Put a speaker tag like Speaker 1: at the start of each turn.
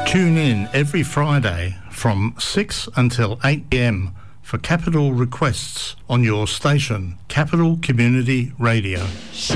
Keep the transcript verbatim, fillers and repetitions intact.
Speaker 1: Tune in every Friday from six until eight p m for Capital Requests on your station, Capital Community Radio.